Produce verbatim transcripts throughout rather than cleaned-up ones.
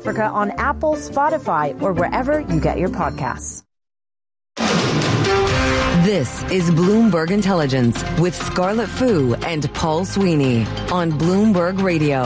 Africa on Apple, Spotify, or wherever you get your podcasts. This is Bloomberg Intelligence with Scarlett Fu and Paul Sweeney on Bloomberg Radio.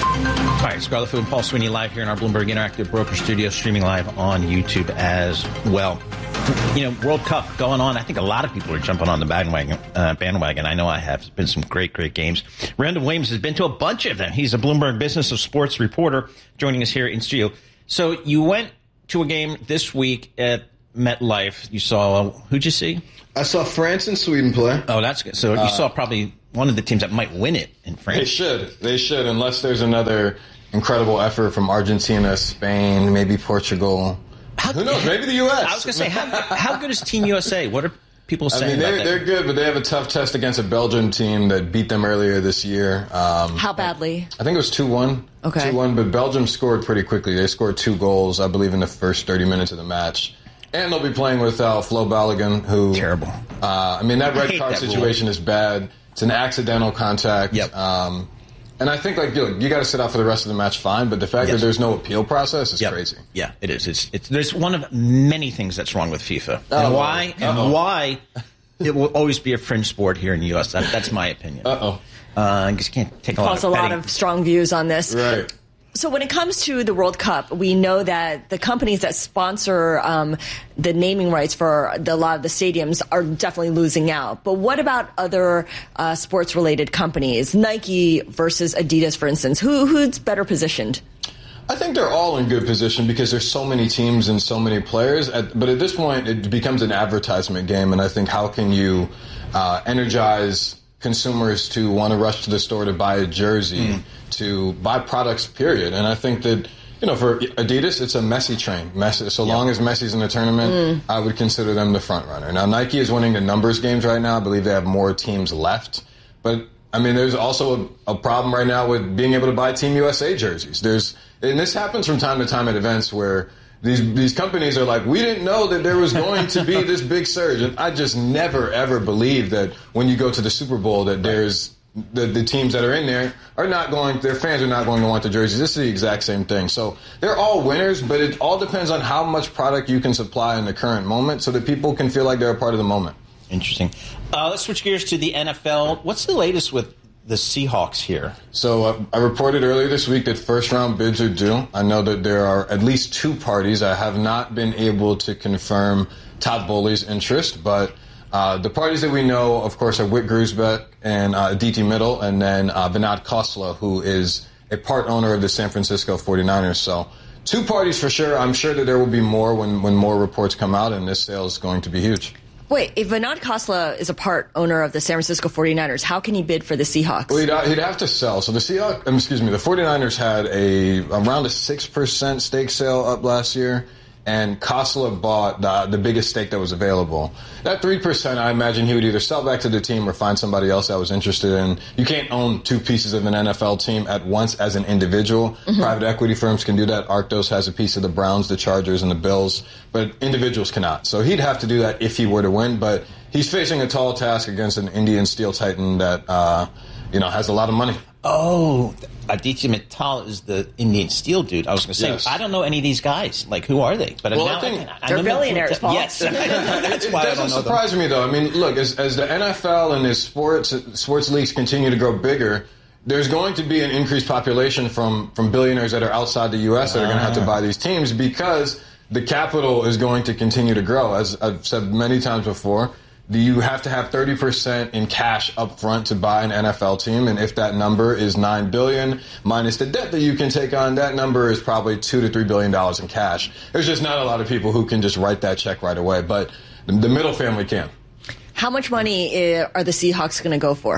All right, Scarlett Fu and Paul Sweeney live here in our Bloomberg Interactive Broker Studio, streaming live on YouTube as well. You know, World Cup going on. I think a lot of people are jumping on the bandwagon. Uh, bandwagon. I know I have. It's been some great, great games. Randall Williams has been to a bunch of them. He's a Bloomberg Business of Sports reporter joining us here in studio. So you went to a game this week at MetLife. You saw, who'd you see? I saw France and Sweden play. Oh, that's good. So you uh, saw probably one of the teams that might win it in France. They should. They should, unless there's another incredible effort from Argentina, Spain, maybe Portugal. How, Who knows? Maybe the U S. I was going to say, how, how good is Team U S A? What are people saying I mean, they're, about that? They're good, but they have a tough test against a Belgium team that beat them earlier this year. Um, how badly? I think it was two one. Okay. two one, but Belgium scored pretty quickly. They scored two goals, I believe, in the first thirty minutes of the match. And they'll be playing without Flo Balogun, who... Terrible. Uh, I mean, that red card that situation rule. is bad. It's an accidental contact. Yep. Um, and I think, like, you, you got to sit out for the rest of the match, fine. But the fact yes. that there's no appeal process is yep. crazy. Yeah, it is. It's, it's There's one of many things that's wrong with FIFA. Uh-oh. And why? And Uh-oh. why it will always be a fringe sport here in the U S. That, that's my opinion. Uh-oh. Uh, because you can't take a lot Paul's of a petting. lot of strong views on this. Right. So when it comes to the World Cup, we know that the companies that sponsor um, the naming rights for the, a lot of the stadiums are definitely losing out. But what about other uh, sports-related companies, Nike versus Adidas, for instance? Who who's better positioned? I think they're all in good position because there's so many teams and so many players. At, but at this point, it becomes an advertisement game. And I think how can you uh, energize consumers to want to rush to the store to buy a jersey, mm. to buy products, period. And I think that, you know, for Adidas, it's a Messi train. Messi, so yep. long as Messi's in the tournament, mm. I would consider them the front runner. Now, Nike is winning the numbers games right now. I believe they have more teams left. But, I mean, there's also a, a problem right now with being able to buy Team U S A jerseys. There's, and this happens from time to time at events where These these companies are like, we didn't know that there was going to be this big surge. And I just never, ever believe that when you go to the Super Bowl that there's the, the teams that are in there are not going, their fans are not going to want the jerseys. This is the exact same thing. So they're all winners, but it all depends on how much product you can supply in the current moment so that people can feel like they're a part of the moment. Interesting. Uh, let's switch gears to the N F L. What's the latest with the Seahawks here? So uh, I reported earlier this week that first-round bids are due. I know that there are at least two parties. I have not been able to confirm Todd Bowley's interest, but uh, the parties that we know, of course, are Whit Grusbeck and uh, D T Middle, and then uh, Vinod Khosla, who is a part owner of the San Francisco forty-niners. So two parties for sure. I'm sure that there will be more when, when more reports come out, and this sale is going to be huge. Wait, if Vinod Khosla is a part owner of the San Francisco forty-niners, how can he bid for the Seahawks? Well, he'd, he'd have to sell. So the Seahawks, um, excuse me, the forty-niners had a around a six percent stake sale up last year, and Khosla bought the, the biggest stake that was available. That three percent, I imagine he would either sell back to the team or find somebody else that was interested in. You can't own two pieces of an N F L team at once as an individual. Mm-hmm. Private equity firms can do that. Arctos has a piece of the Browns, the Chargers, and the Bills, but individuals cannot. So he'd have to do that if he were to win, but he's facing a tall task against an Indian steel titan that, uh, you know, has a lot of money. Oh, Aditya Mittal is the Indian Steel dude. I was going to say, yes. I don't know any of these guys. Like, who are they? But well, now I think I, I they're billionaires, Paul. Yes, that's it, why it I don't know doesn't surprise them. me, though. I mean, look, as, as the N F L and as sports sports leagues continue to grow bigger, there's going to be an increased population from, from billionaires that are outside the U S that are going to have to buy these teams because the capital is going to continue to grow. As I've said many times before, you have to have thirty percent in cash up front to buy an N F L team, and if that number is nine billion dollars minus the debt that you can take on, that number is probably two to three billion dollars in cash. There's just not a lot of people who can just write that check right away, but the middle family can. How much money are the Seahawks going to go for?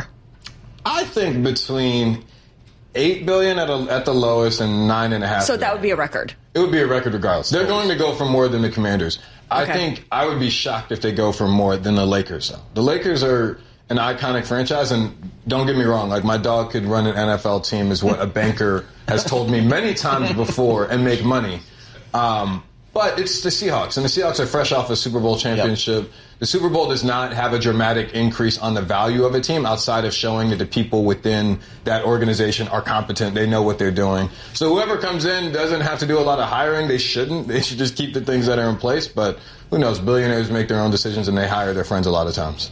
I think between eight billion dollars at, a, at the lowest and nine and a half. So that would be a record. It would be a record regardless. They're going to go for more than the Commanders. I okay. think I would be shocked if they go for more than the Lakers, though. The Lakers are an iconic franchise, and don't get me wrong, like my dog could run an N F L team is what a banker has told me many times before and make money. Um, But it's the Seahawks, and the Seahawks are fresh off a Super Bowl championship. Yep. The Super Bowl does not have a dramatic increase on the value of a team outside of showing that the people within that organization are competent. They know what they're doing. So whoever comes in doesn't have to do a lot of hiring. They shouldn't. They should just keep the things that are in place. But who knows? Billionaires make their own decisions, and they hire their friends a lot of times.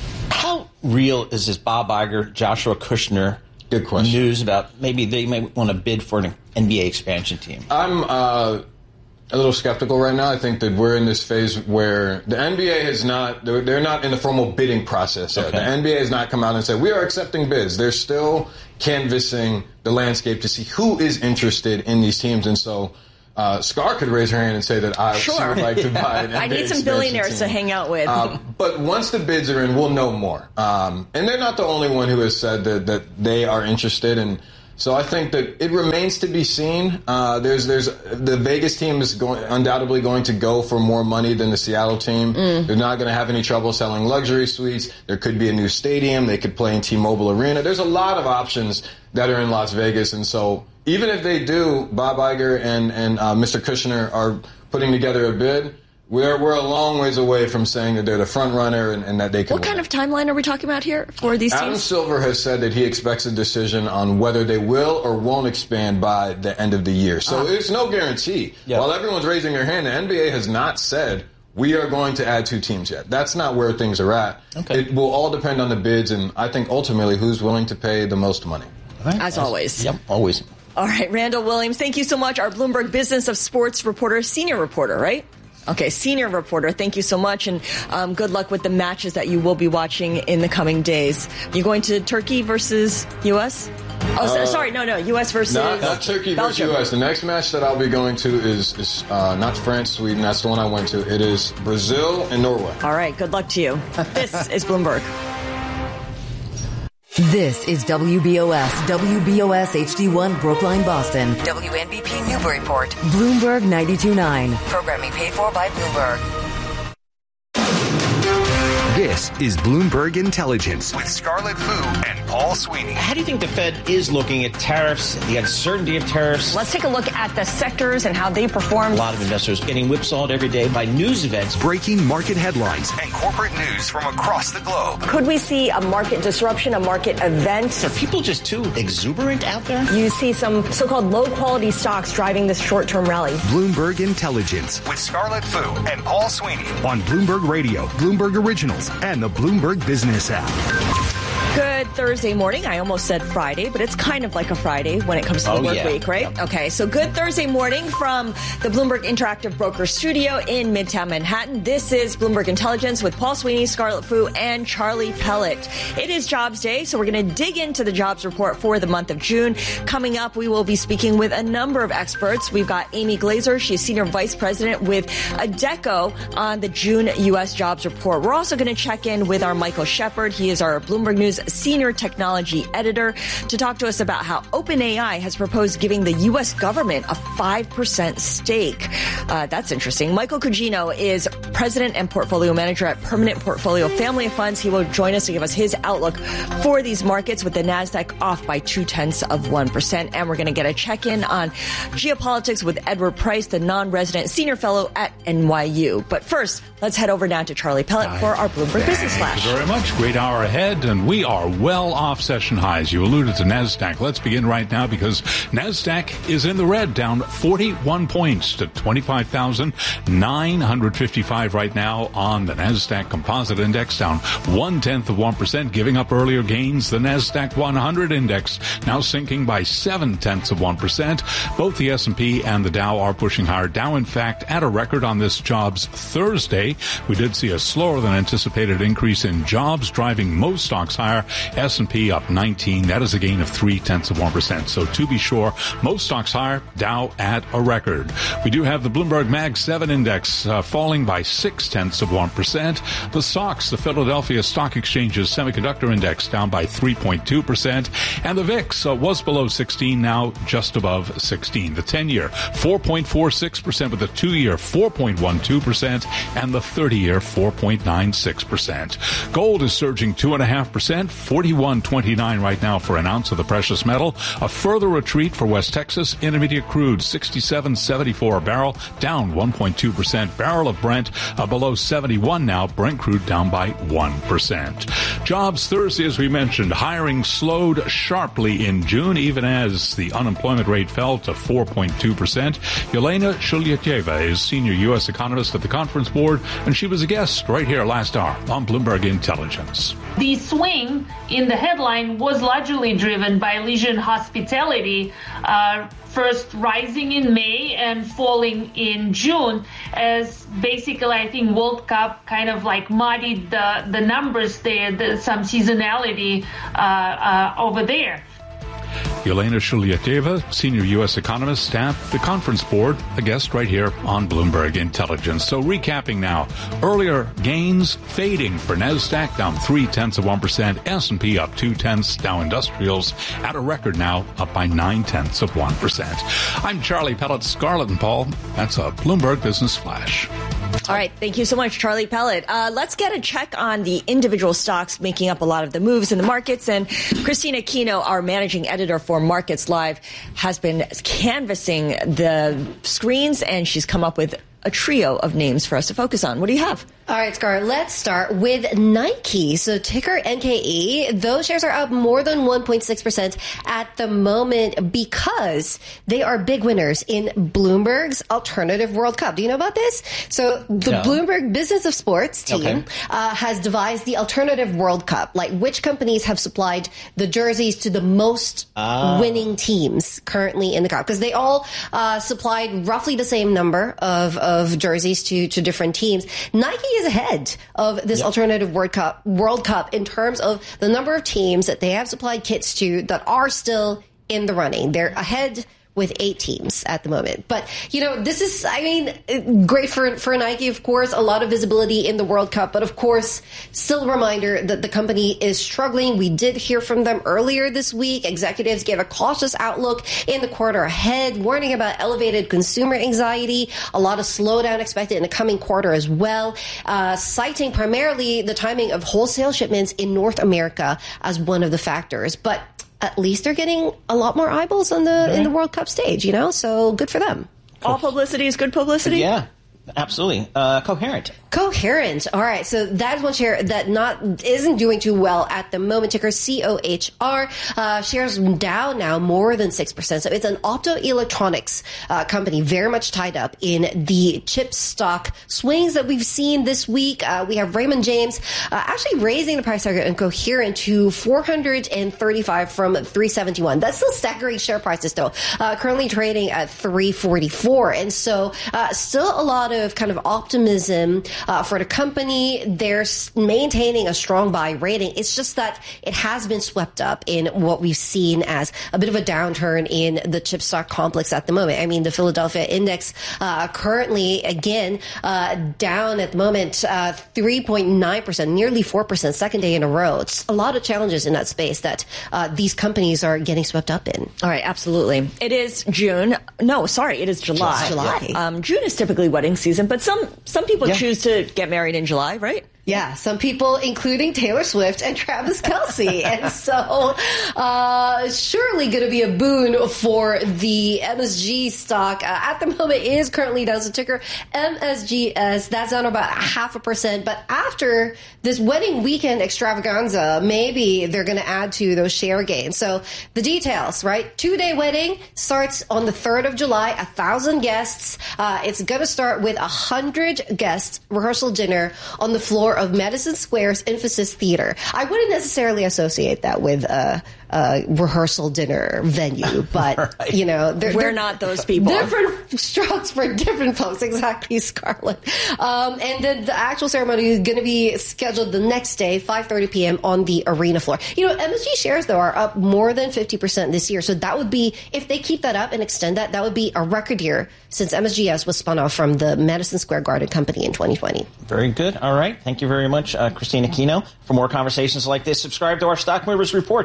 How real is this Bob Iger, Joshua Kushner Good question. news about maybe they may want to bid for an N B A expansion team? I'm uh, a little skeptical right now. I think that we're in this phase where the N B A has not, they're, they're not in the formal bidding process yet. Okay. The N B A has not come out and said, we are accepting bids. They're still canvassing the landscape to see who is interested in these teams. And so uh, Scar could raise her hand and say that I sure. would like to buy an N B A I need some billionaires team. to hang out with. Um, but once the bids are in, we'll know more. Um, and they're not the only one who has said that, that they are interested in. So I think that it remains to be seen. Uh, there's, there's the Vegas team is going, undoubtedly going to go for more money than the Seattle team. Mm. They're not going to have any trouble selling luxury suites. There could be a new stadium. They could play in T-Mobile Arena. There's a lot of options that are in Las Vegas. And so even if they do, Bob Iger and, and uh, Mister Kushner are putting together a bid, We're we're a long ways away from saying that they're the front runner and, and that they can What win. kind of timeline are we talking about here for these Adam teams? Silver has said that he expects a decision on whether they will or won't expand by the end of the year. So ah. it's no guarantee. Yep. While everyone's raising their hand, the N B A has not said we are going to add two teams yet. That's not where things are at. Okay. It will all depend on the bids and I think ultimately who's willing to pay the most money. Right. As, As always. Yep, always. All right, Randall Williams, thank you so much. Our Bloomberg Business of Sports reporter, senior reporter, right? Okay, senior reporter, thank you so much, and um, good luck with the matches that you will be watching in the coming days. You going to Turkey versus U S? Oh, uh, sorry, no, no, U S versus not, not Turkey Belgium. versus U S. The next match that I'll be going to is, is uh, not France, Sweden. That's the one I went to. It is Brazil and Norway. All right, good luck to you. This is Bloomberg. This is W B O S, W B O S H D one Brookline, Boston. W N B P Newburyport. Bloomberg ninety-two point nine. Programming paid for by Bloomberg. This is Bloomberg Intelligence with Scarlett Fu and Paul Sweeney. How do you think the Fed is looking at tariffs, the uncertainty of tariffs? Let's take a look at the sectors and how they performed. A lot of investors getting whipsawed every day by news events. Breaking market headlines and corporate news from across the globe. Could we see a market disruption, a market event? Are people just too exuberant out there? You see some so-called low-quality stocks driving this short-term rally. Bloomberg Intelligence with Scarlett Fu and Paul Sweeney on Bloomberg Radio, Bloomberg Originals, and the Bloomberg Business app. Good Thursday morning. I almost said Friday, but it's kind of like a Friday when it comes to the oh, work yeah. week, right? Yep. Okay, so good Thursday morning from the Bloomberg Interactive Broker Studio in Midtown Manhattan. This is Bloomberg Intelligence with Paul Sweeney, Scarlett Fu, and Charlie Pellet. It is Jobs Day, so we're going to dig into the jobs report for the month of June. Coming up, we will be speaking with a number of experts. We've got Amy Glazer. She's Senior Vice President with Adecco on the June U S jobs report. We're also going to check in with our Michael Shepard. He is our Bloomberg News Senior Technology Editor to talk to us about how OpenAI has proposed giving the U S government a five percent stake. Uh, that's interesting. Michael Cugino is President and Portfolio Manager at Permanent Portfolio Family of Funds. He will join us to give us his outlook for these markets with the NASDAQ off by two-tenths of one percent. And we're going to get a check-in on geopolitics with Edward Price, the non-resident Senior Fellow at N Y U. But first, let's head over now to Charlie Pellet for our Bloomberg Business Flash. Thank you very much. Great hour ahead, and we are well off session highs. You alluded to NASDAQ. Let's begin right now because NASDAQ is in the red, down forty-one points to twenty-five thousand nine hundred fifty-five right now on the NASDAQ Composite Index, down one-tenth of one percent, giving up earlier gains. The NASDAQ one hundred Index now sinking by seven-tenths of one percent. Both the S and P and the Dow are pushing higher. Dow, in fact, at a record on this jobs Thursday. We did see a slower than anticipated increase in jobs, driving most stocks higher. S and P up nineteen. That is a gain of three-tenths of one percent. So to be sure, most stocks higher, Dow at a record. We do have the Bloomberg Mag seven Index uh, falling by six-tenths of one percent. The S O X, the Philadelphia Stock Exchange's Semiconductor Index, down by three point two percent. And the V I X uh, was below sixteen, now just above sixteen. The ten-year, four point four six percent, with the two-year, four point one two percent, and the thirty-year, four point nine six percent. Gold is surging two point five percent. Brent, forty-one twenty-nine right now for an ounce of the precious metal. A further retreat for West Texas Intermediate crude, sixty-seven seventy-four a barrel, down one point two percent. Barrel of Brent uh, below seventy-one now. Brent crude down by one percent. Jobs Thursday, as we mentioned, hiring slowed sharply in June, even as the unemployment rate fell to four point two percent. Yelena Shulyatyeva is senior U S economist at the Conference Board, and she was a guest right here last hour on Bloomberg Intelligence. The swing in the headline was largely driven by leisure and hospitality, uh, first rising in May and falling in June, as basically I think World Cup kind of like muddied the, the numbers there, the, some seasonality uh, uh, over there. Yelena Shulyatyeva, senior U S economist at the Conference Board, a guest right here on Bloomberg Intelligence. So recapping now, earlier gains fading for NASDAQ, down three-tenths of one percent, S and P up two-tenths, Dow Industrials at a record now, up by nine-tenths of one percent. I'm Charlie Pellet, Scarlett and Paul. That's a Bloomberg Business Flash. All right. Thank you so much, Charlie Pellet. Uh, let's get a check on the individual stocks making up a lot of the moves in the markets. And Christina Aquino, our managing editor for Markets Live, has been canvassing the screens, and she's come up with a trio of names for us to focus on. What do you have? All right, Scar, let's start with Nike. So ticker N K E, those shares are up more than one point six percent at the moment because they are big winners in Bloomberg's Alternative World Cup. Do you know about this? So the no. Bloomberg Business of Sports team okay. uh, has devised the Alternative World Cup, like which companies have supplied the jerseys to the most ah. winning teams currently in the cup, because they all uh, supplied roughly the same number of, of jerseys to, to different teams. Nike is ahead of this yep. Alternative World Cup, World Cup in terms of the number of teams that they have supplied kits to that are still in the running. They're ahead with eight teams at the moment. But, you know, this is, I mean, great for, for Nike, of course, a lot of visibility in the World Cup. But, of course, still a reminder that the company is struggling. We did hear from them earlier this week. Executives gave a cautious outlook in the quarter ahead, warning about elevated consumer anxiety, a lot of slowdown expected in the coming quarter as well, uh, citing primarily the timing of wholesale shipments in North America as one of the factors. But at least they're getting a lot more eyeballs on the right. in the World Cup stage, you know, so good for them. All publicity is good publicity? Yeah, absolutely. Uh, Coherent. Coherent. All right. So that's one share that not isn't doing too well at the moment. Ticker C O H R. Uh, shares down now more than six percent. So it's an optoelectronics uh, company very much tied up in the chip stock swings that we've seen this week. Uh, we have Raymond James uh, actually raising the price target on Coherent to four hundred thirty-five from three seventy-one. That's still staggering share prices though. Uh, currently trading at three forty-four. And so uh, still a lot of kind of optimism Uh, for the company. They're maintaining a strong buy rating. It's just that it has been swept up in what we've seen as a bit of a downturn in the chip stock complex at the moment. I mean, the Philadelphia index uh, currently, again, uh, down at the moment, uh, three point nine percent, nearly four percent, second day in a row. It's a lot of challenges in that space that uh, these companies are getting swept up in. All right, absolutely. It is June. No, sorry, it is July. July. Um, June is typically wedding season, but some, some people yeah. choose to to get married in July, right? Yeah, some people, including Taylor Swift and Travis Kelce. And so, uh, surely going to be a boon for the M S G stock. Uh, at the moment, it is currently down. So ticker M S G S, that's down about half a percent. But after this wedding weekend extravaganza, maybe they're going to add to those share gains. So the details, right? Two-day wedding starts on the third of July, a thousand guests. Uh, it's going to start with a hundred guests rehearsal dinner on the floor of Madison Square's Infosys Theater. I wouldn't necessarily associate that with a, a rehearsal dinner venue, but, right. you know, they're, we're they're not those people. Different strokes for different folks. Exactly, Scarlett. Um, and then the actual ceremony is going to be scheduled the next day, five thirty p.m. on the arena floor. You know, M S G shares, though, are up more than fifty percent this year. So that would be, if they keep that up and extend that, that would be a record year since M S G S was spun off from the Madison Square Garden Company in twenty twenty. Very good. All right. Thank you very much, uh, Christina Aquino. For more conversations like this, subscribe to our Stock Movers Reports.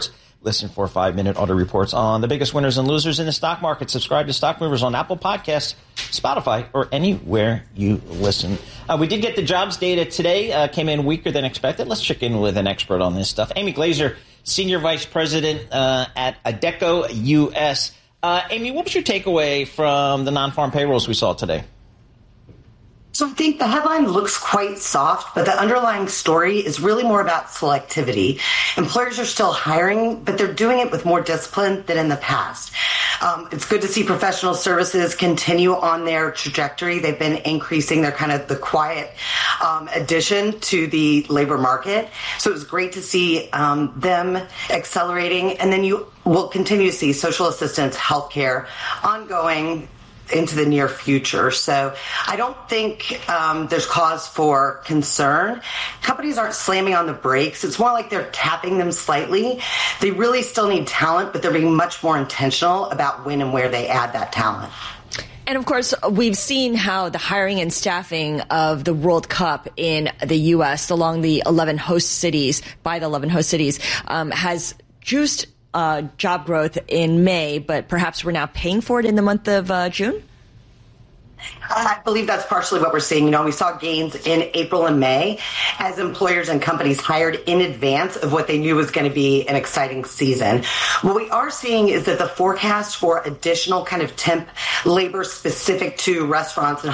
Listen for five-minute auto reports on the biggest winners and losers in the stock market. Subscribe to Stock Movers on Apple Podcasts, Spotify, or anywhere you listen. Uh, we did get the jobs data today. Uh, came in weaker than expected. Let's check in with an expert on this stuff. Amy Glazer, Senior Vice President uh, at Adecco U S. Uh, Amy, what was your takeaway from the non-farm payrolls we saw today? So I think the headline looks quite soft, but the underlying story is really more about selectivity. Employers are still hiring, but they're doing it with more discipline than in the past. Um, it's good to see professional services continue on their trajectory. They've been increasing their kind of the quiet um, addition to the labor market. So it was great to see um, them accelerating. And then you will continue to see social assistance, healthcare, ongoing into the near future. So I don't think um, there's cause for concern. Companies aren't slamming on the brakes. It's more like they're tapping them slightly. They really still need talent, but they're being much more intentional about when and where they add that talent. And of course, we've seen how the hiring and staffing of the World Cup in the U S along the eleven host cities, by the eleven host cities, um, has juiced Uh, job growth in May, but perhaps we're now paying for it in the month of uh, June? I believe that's partially what we're seeing. You know, we saw gains in April and May as employers and companies hired in advance of what they knew was going to be an exciting season. What we are seeing is that the forecast for additional kind of temp labor specific to restaurants and